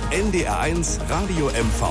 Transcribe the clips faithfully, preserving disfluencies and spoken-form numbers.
N D R eins Radio M V.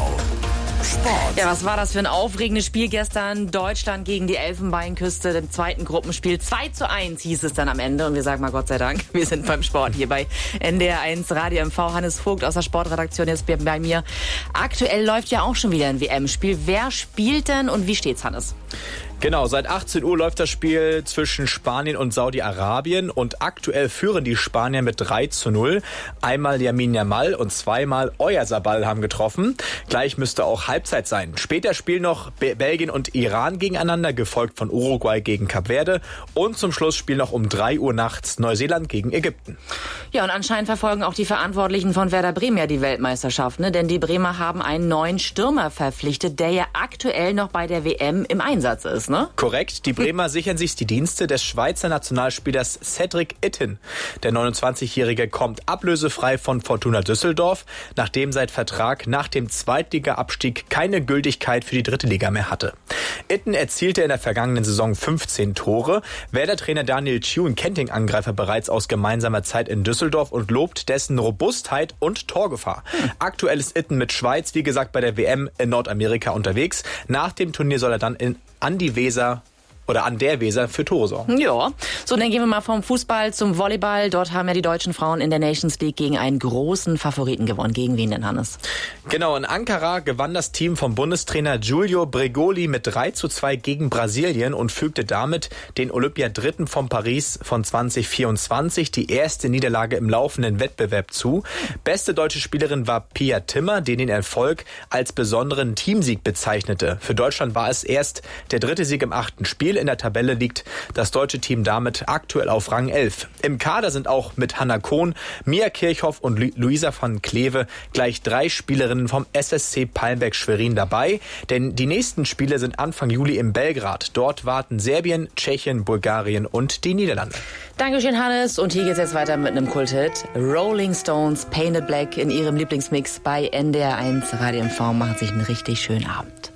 Sport. Ja, was war das für ein aufregendes Spiel gestern? Deutschland gegen die Elfenbeinküste, im zweiten Gruppenspiel. zwei zu eins hieß es dann am Ende. Und wir sagen mal Gott sei Dank, wir sind beim Sport hier bei N D R eins Radio M V. Hannes Vogt aus der Sportredaktion ist bei mir. Aktuell läuft ja auch schon wieder ein W M-Spiel. Wer spielt denn und wie steht's, Hannes? Genau, seit achtzehn Uhr läuft das Spiel zwischen Spanien und Saudi-Arabien und aktuell führen die Spanier mit drei zu null. Einmal Lamine Yamal und zweimal Oyarzabal haben getroffen. Gleich müsste auch Halbzeit sein. Später spielen noch Be- Belgien und Iran gegeneinander, gefolgt von Uruguay gegen Kap Verde. Und zum Schluss spielen noch um drei Uhr nachts Neuseeland gegen Ägypten. Ja, und anscheinend verfolgen auch die Verantwortlichen von Werder Bremen ja die Weltmeisterschaft, ne? Denn die Bremer haben einen neuen Stürmer verpflichtet, der ja aktuell noch bei der W M im Einsatz ist. Ne? Korrekt. Die Bremer sichern sich die Dienste des Schweizer Nationalspielers Cedric Itten. Der neunundzwanzigjährige kommt ablösefrei von Fortuna Düsseldorf, nachdem sein Vertrag nach dem Zweitliga-Abstieg keine Gültigkeit für die dritte Liga mehr hatte. Itten erzielte in der vergangenen Saison fünfzehn Tore. Werder-Trainer Daniel Thune kennt den Angreifer bereits aus gemeinsamer Zeit in Düsseldorf und lobt dessen Robustheit und Torgefahr. Aktuell ist Itten mit Schweiz, wie gesagt, bei der W M in Nordamerika unterwegs. Nach dem Turnier soll er dann in an die Weser oder an der Weser für Tore sorgen. Ja, so dann gehen wir mal vom Fußball zum Volleyball. Dort haben ja die deutschen Frauen in der Nations League gegen einen großen Favoriten gewonnen. Gegen wen denn, Hannes? Genau, in Ankara gewann das Team vom Bundestrainer Giulio Bregoli mit drei zu zwei gegen Brasilien und fügte damit den Olympiadritten von Paris von zwanzig vierundzwanzig die erste Niederlage im laufenden Wettbewerb zu. Beste deutsche Spielerin war Pia Timmer, die den Erfolg als besonderen Teamsieg bezeichnete. Für Deutschland war es erst der dritte Sieg im achten Spiel. In der Tabelle liegt das deutsche Team damit aktuell auf Rang elf. Im Kader sind auch mit Hannah Kohn, Mia Kirchhoff und Lu- Luisa van Kleve gleich drei Spielerinnen vom S S C Palmberg Schwerin dabei. Denn die nächsten Spiele sind Anfang Juli in Belgrad. Dort warten Serbien, Tschechien, Bulgarien und die Niederlande. Dankeschön, Hannes. Und hier geht's jetzt weiter mit einem Kulthit. Rolling Stones, Painted Black in ihrem Lieblingsmix bei N D R eins Radio M V. Machen sich einen richtig schönen Abend.